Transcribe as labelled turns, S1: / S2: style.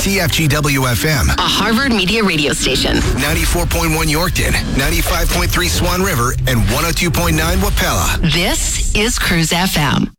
S1: CFGW-FM,
S2: a Harvard Media radio station.
S1: 94.1 Yorkton, 95.3 Swan River, and 102.9 Wapella.
S2: This is Cruise FM.